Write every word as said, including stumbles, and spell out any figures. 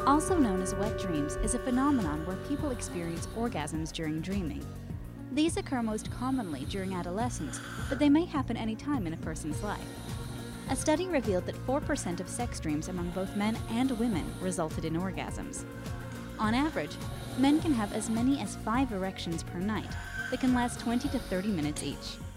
Also known as wet dreams is a phenomenon where people experience orgasms during dreaming. These occur most commonly during adolescence, but they may happen any time in a person's life. A study revealed that four percent of sex dreams among both men and women resulted in orgasms. On average, men can have as many as five erections per night that can last twenty to thirty minutes each.